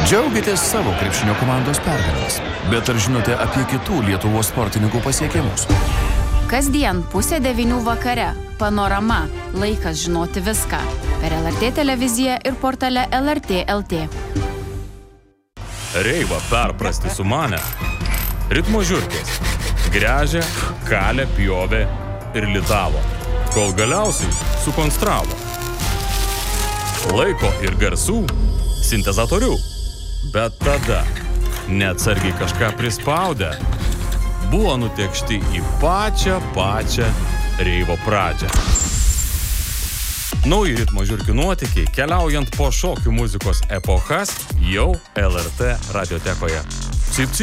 Džiaugitės savo krepšinio komandos pergalės, bet ar žinote apie kitų Lietuvos sportininkų pasiekimus? Kasdien 8:30 vakare. Panorama. Laikas žinoti viską. Per LRT televiziją ir portale LRT LT. Reivą perprasti sumanę. Ritmo žiurkės. Gręžė, kalė, pjovė ir litavo. Kol galiausiai sukonstravo. Laiko ir garsų sintezatorių. Bet tada neatsargiai kažką prispaudę buvo nutekšti į pačią reivo pradžią. Nauji ritmo žiurkių nuotykiai keliaujant po šokių muzikos epochas jau LRT radiotekoje. Cip, cip.